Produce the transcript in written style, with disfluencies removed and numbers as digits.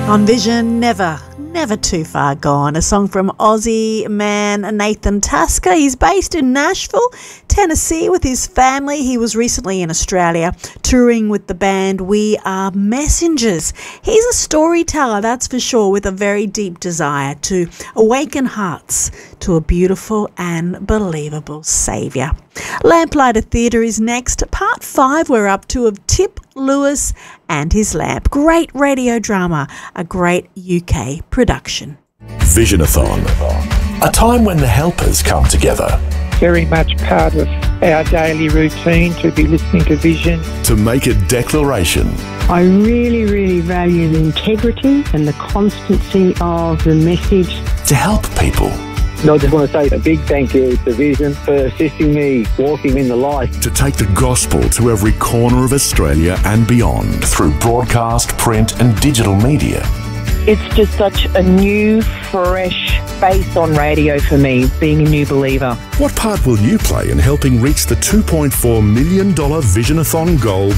On Vision, Never Too Far Gone, a song from Aussie man Nathan Tasker. He's based in Nashville, Tennessee with his family. He was recently in Australia touring with the band We Are Messengers. He's a storyteller, that's for sure, with a very deep desire to awaken hearts to a beautiful and believable saviour. Lamplighter Theatre is next. Part 5 we're up to of Tip Lewis and His Lamp. Great radio drama, a great UK production. Visionathon, a time when the helpers come together. Very much part of our daily routine to be listening to Vision. To make a declaration. I really, really value the integrity and the constancy of the message. To help people. I just want to say a big thank you to Vision for assisting me walking in the light. To take the gospel to every corner of Australia and beyond through broadcast, print and digital media. It's just such a new, fresh face on radio for me, being a new believer. What part will you play in helping reach the $2.4 million Visionathon goal